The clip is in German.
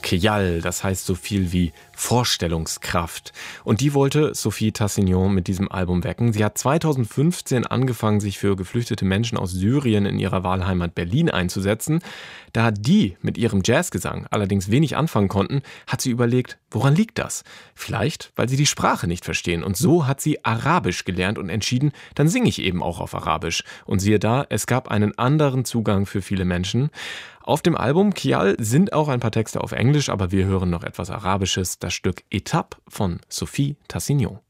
Khayal, das heißt so viel wie Vorstellungskraft. Und die wollte Sophie Tassignon mit diesem Album wecken. Sie hat 2015 angefangen, sich für geflüchtete Menschen aus Syrien in ihrer Wahlheimat Berlin einzusetzen. Da die mit ihrem Jazzgesang allerdings wenig anfangen konnten, hat sie überlegt, woran liegt das? Vielleicht, weil sie die Sprache nicht verstehen. Und so hat sie Arabisch gelernt und entschieden, dann singe ich eben auch auf Arabisch. Und siehe da, es gab einen anderen Zugang für viele Menschen. Auf dem Album Khayal sind auch ein paar Texte auf Englisch, aber wir hören noch etwas Arabisches, das Stück Etape von Sophie Tassignon.